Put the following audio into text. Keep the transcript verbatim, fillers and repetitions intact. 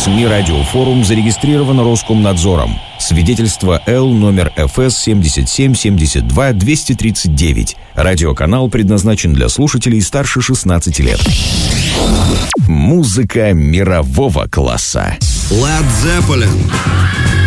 СМИ «Радиофорум» зарегистрировано Роскомнадзором. Свидетельство Л номер эф эс семьдесят семь семьдесят два двести тридцать девять. Радиоканал предназначен для слушателей старше шестнадцати лет. Музыка мирового класса. Led Zeppelin.